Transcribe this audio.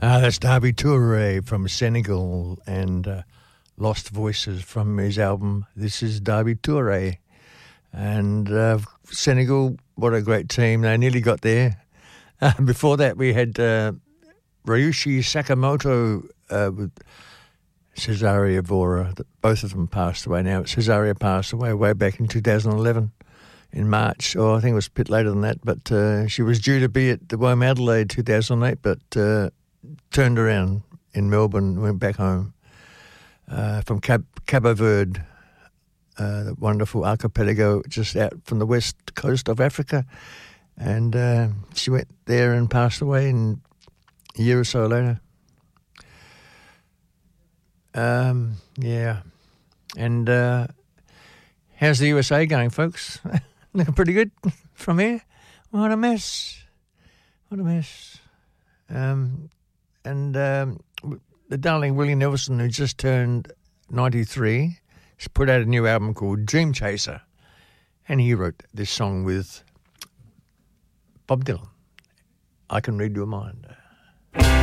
That's Derby Touré from Senegal and Lost Voices from his album This is Derby Touré. And Senegal, what a great team. They nearly got there. Before that, we had Ryuichi Sakamoto with Cesaria Evora. Both of them passed away now. Cesaria passed away way back in 2011 in March. Or I think it was a bit later than that. But she was due to be at the WOMA Adelaide 2008, but turned around in Melbourne, went back home from Cabo Verde, the wonderful archipelago just out from the west coast of Africa. And she went there and passed away in a year or so later. Yeah. And how's the USA going, folks? Looking pretty good from here. What a mess. What a mess. And the darling Willie Nelson, who just turned 93, has put out a new album called Dream Chaser. And he wrote this song with Bob Dylan. I Can Read Your Mind.